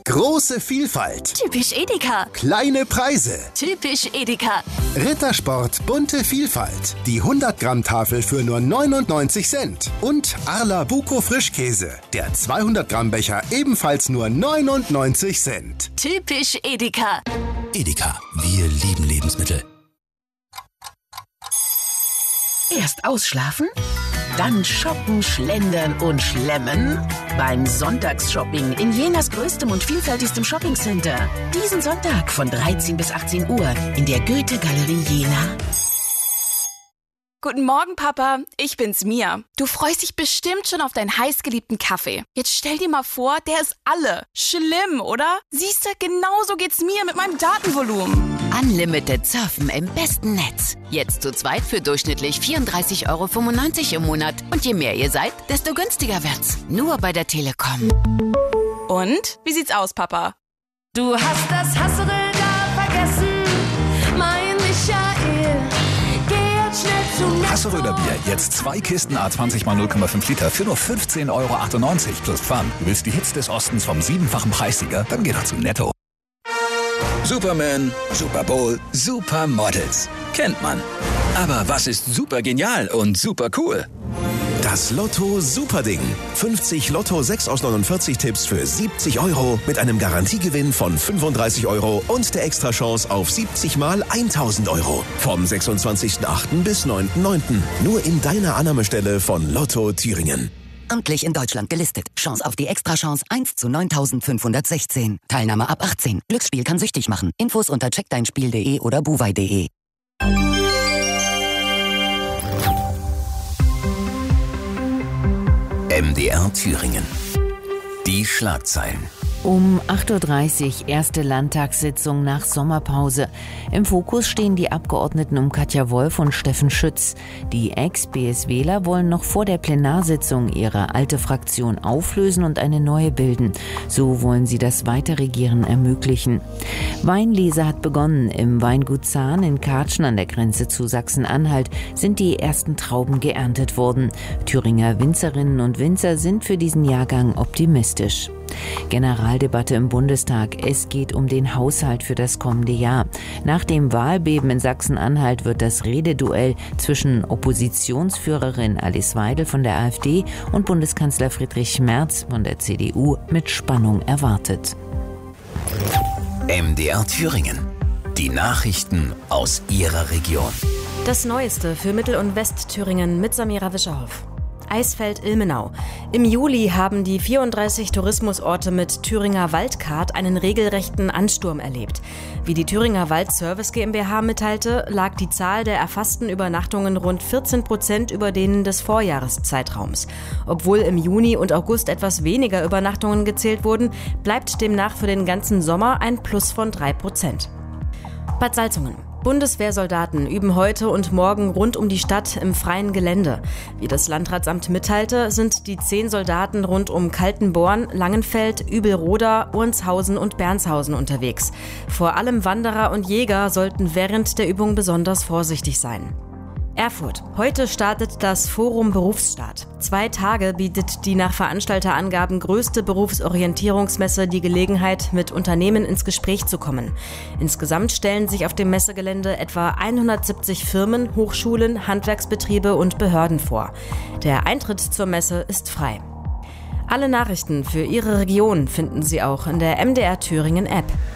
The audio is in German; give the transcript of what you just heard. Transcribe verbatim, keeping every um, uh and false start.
Große Vielfalt. Typisch Edeka. Kleine Preise. Typisch Edeka. Rittersport bunte Vielfalt. Die hundert Gramm Tafel für nur neunundneunzig Cent. Und Arla Buko Frischkäse. Der zweihundert Gramm Becher ebenfalls nur neunundneunzig Cent. Typisch Edeka. Edeka, wir lieben Lebensmittel. Erst ausschlafen, dann shoppen, schlendern und schlemmen. Beim Sonntagsshopping in Jenas größtem und vielfältigstem Shoppingcenter. Diesen Sonntag von dreizehn bis achtzehn Uhr in der Goethe-Galerie Jena. Guten Morgen, Papa. Ich bin's, Mia. Du freust dich bestimmt schon auf deinen heißgeliebten Kaffee. Jetzt stell dir mal vor, der ist alle. Schlimm, oder? Siehste, genauso geht's mir mit meinem Datenvolumen. Unlimited Surfen im besten Netz. Jetzt zu zweit für durchschnittlich vierunddreißig Euro fünfundneunzig im Monat. Und je mehr ihr seid, desto günstiger wird's. Nur bei der Telekom. Und? Wie sieht's aus, Papa? Du hast das Hasserl gar vergessen, mein Michael. Geh jetzt schnell zu Netto. Hasseröder Bier, jetzt zwei Kisten A zwanzig mal null Komma fünf Liter für nur fünfzehn Euro achtundneunzig plus Pfand. Du willst die Hits des Ostens vom siebenfachen Preissieger? Dann geh doch zu Netto. Superman, Super Bowl, Supermodels. Kennt man. Aber was ist super genial und super cool? Das Lotto Superding. fünfzig Lotto sechs aus neunundvierzig Tipps für siebzig Euro mit einem Garantiegewinn von fünfunddreißig Euro und der Extrachance auf siebzig mal tausend Euro. Vom sechsundzwanzigsten achten bis neunten neunten Nur in deiner Annahmestelle von Lotto Thüringen. Amtlich in Deutschland gelistet. Chance auf die Extrachance eins zu neuntausendfünfhundertsechzehn. Teilnahme ab achtzehn. Glücksspiel kann süchtig machen. Infos unter check dein spiel punkt de oder buwei punkt de. M D R Thüringen. Die Schlagzeilen. Um acht Uhr dreißig, erste Landtagssitzung nach Sommerpause. Im Fokus stehen die Abgeordneten um Katja Wolf und Steffen Schütz. Die Ex-BSWler wollen noch vor der Plenarsitzung ihre alte Fraktion auflösen und eine neue bilden. So wollen sie das Weiterregieren ermöglichen. Weinlese hat begonnen. Im Weingut Zahn in Kartschen an der Grenze zu Sachsen-Anhalt sind die ersten Trauben geerntet worden. Thüringer Winzerinnen und Winzer sind für diesen Jahrgang optimistisch. Generaldebatte im Bundestag. Es geht um den Haushalt für das kommende Jahr. Nach dem Wahlbeben in Sachsen-Anhalt wird das Rededuell zwischen Oppositionsführerin Alice Weidel von der AfD und Bundeskanzler Friedrich Merz von der C D U mit Spannung erwartet. M D R Thüringen. Die Nachrichten aus Ihrer Region. Das Neueste für Mittel- und Westthüringen mit Samira Wischerhoff. Eisfeld-Ilmenau. Im Juli haben die vierunddreißig Tourismusorte mit Thüringer Waldcard einen regelrechten Ansturm erlebt. Wie die Thüringer Wald Service GmbH mitteilte, lag die Zahl der erfassten Übernachtungen rund vierzehn Prozent über denen des Vorjahreszeitraums. Obwohl im Juni und August etwas weniger Übernachtungen gezählt wurden, bleibt demnach für den ganzen Sommer ein Plus von drei Prozent. Bad Salzungen. Bundeswehrsoldaten üben heute und morgen rund um die Stadt im freien Gelände. Wie das Landratsamt mitteilte, sind die zehn Soldaten rund um Kaltenborn, Langenfeld, Übelroda, Urnshausen und Bernshausen unterwegs. Vor allem Wanderer und Jäger sollten während der Übung besonders vorsichtig sein. Erfurt. Heute startet das Forum Berufsstart. Zwei Tage bietet die nach Veranstalterangaben größte Berufsorientierungsmesse die Gelegenheit, mit Unternehmen ins Gespräch zu kommen. Insgesamt stellen sich auf dem Messegelände etwa hundertsiebzig Firmen, Hochschulen, Handwerksbetriebe und Behörden vor. Der Eintritt zur Messe ist frei. Alle Nachrichten für Ihre Region finden Sie auch in der M D R Thüringen App.